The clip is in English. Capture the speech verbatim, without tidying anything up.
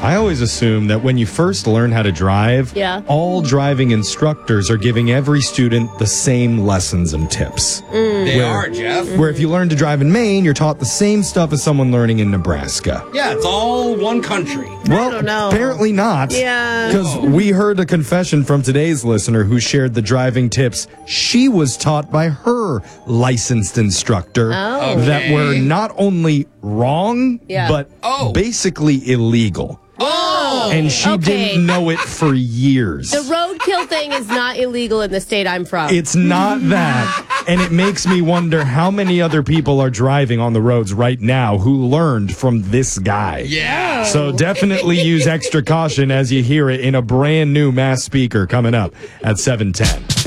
I always assume that when you first learn how to drive, Yeah. all driving instructors are giving every student the same lessons and tips. They Where- are, Jeff. Where if you learn to drive in Maine, you're taught the same stuff as someone learning in Nebraska. Yeah, it's all one country. Well, don't know. apparently not. Yeah. Because we heard a confession from today's listener who shared the driving tips she was taught by her licensed instructor Oh. that were not only wrong, Yeah. but Oh. basically illegal. Oh! And she Okay. didn't know it for years. The roadkill thing is not illegal in the state I'm from. It's not that. And it makes me wonder how many other people are driving on the roads right now who learned from this guy. Yeah. So definitely use extra caution as you hear it in a brand new Mass speaker coming up at seven ten.